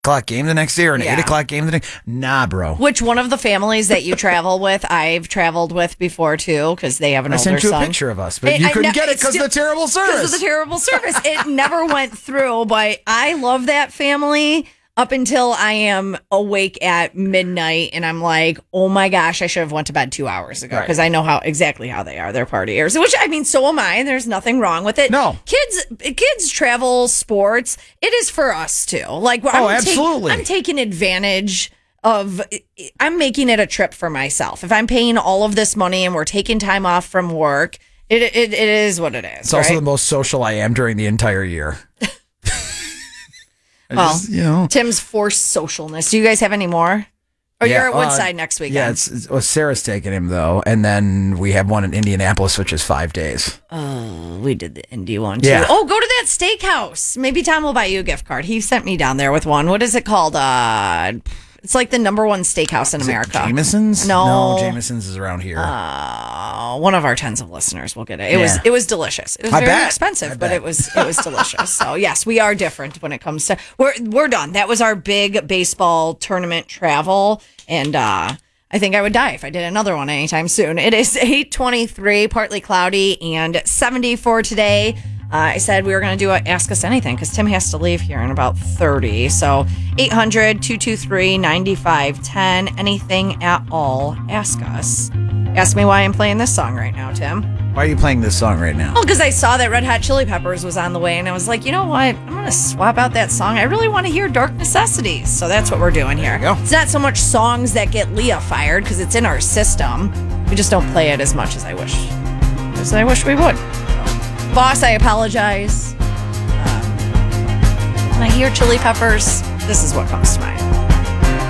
o'clock game the next day or an Yeah. 8 o'clock game the next. Nah, bro. Which one of the families that you travel with, I've traveled with before too, because they have an I older sent you son. a picture of us, but you couldn't get it because of the terrible service. Because of the terrible service. It never went through, but I love that family up until I am awake at midnight and I'm like, oh my gosh, I should have went to bed 2 hours ago because I know exactly how they are. They're partiers, which I mean, so am I. There's nothing wrong with it. No. Kids travel sports. It is for us too. Like, absolutely. I'm taking advantage of, I'm making it a trip for myself. If I'm paying all of this money and we're taking time off from work, it is what it is. It's also the most social I am during the entire year. Tim's forced socialness. Do you guys have any more? Or you're at Woodside next weekend? Yeah, Sarah's taking him, though. And then we have one in Indianapolis, which is 5 days. We did the Indy one, too. Yeah. Oh, go to that steakhouse. Maybe Tom will buy you a gift card. He sent me down there with one. What is it called? It's like the number one steakhouse in America. Jameson's? No, Jameson's is around here. One of our tens of listeners will get it. It was delicious. It was very expensive, but it was delicious. So yes, we are different when it comes to we're done. That was our big baseball tournament travel, and I think I would die if I did another one anytime soon. It is 8:23, partly cloudy, and 70 for today. I said we were going to do a Ask Us Anything because Tim has to leave here in about 30. So 800-223-9510. Anything at all, ask us. Ask me why I'm playing this song right now, Tim. Why are you playing this song right now? Well, because I saw that Red Hot Chili Peppers was on the way, and I was like, you know what? I'm going to swap out that song. I really want to hear Dark Necessities. So that's what we're doing here. There you go. It's not so much songs that get Leah fired because it's in our system. We just don't play it as much as I wish we would. Boss, I apologize. When I hear Chili Peppers, this is what comes to mind.